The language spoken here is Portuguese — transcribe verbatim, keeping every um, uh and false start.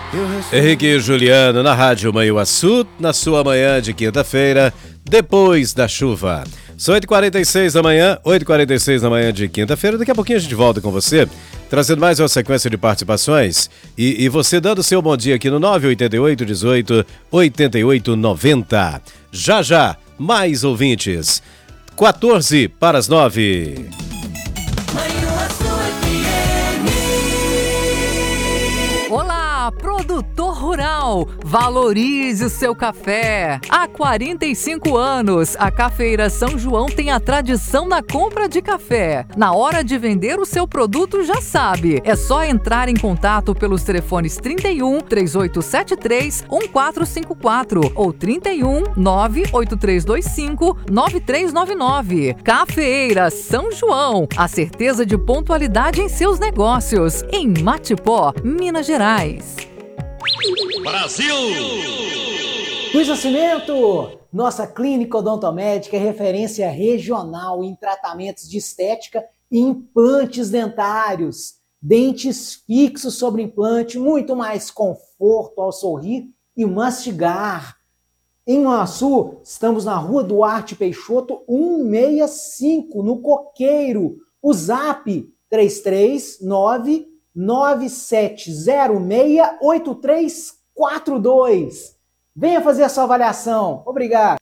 Henrique e Juliano na Rádio Manhuaçu, na sua manhã de quinta-feira, depois da chuva. São oito e quarenta e seis da manhã, oito e quarenta e seis da manhã de quinta-feira. Daqui a pouquinho a gente volta com você, trazendo mais uma sequência de participações. E, e você dando seu bom dia aqui no nove oito oito, dezoito, oitenta e oito, noventa. Já já, mais ouvintes. quatorze para as nove. Olá, produtor rural, valorize o seu café. Há quarenta e cinco anos, a Cafeira São João tem a tradição na compra de café. Na hora de vender o seu produto, já sabe, é só entrar em contato pelos telefones trinta e um, três oito sete três, um quatro cinco quatro ou trinta e um, nove oito três dois cinco, nove três nove nove. Cafeira São João, a certeza de pontualidade em seus negócios, em Matipó, Minas Gerais. Brasil! Luiz Nascimento, nossa clínica odontomédica é referência regional em tratamentos de estética e implantes dentários, dentes fixos sobre implante, muito mais conforto ao sorrir e mastigar. Em Manhuaçu, estamos na Rua Duarte Peixoto, cento e sessenta e cinco, no Coqueiro. O zap três três nove, nove sete zero seis, oito três quatro dois. Venha fazer a sua avaliação. Obrigado.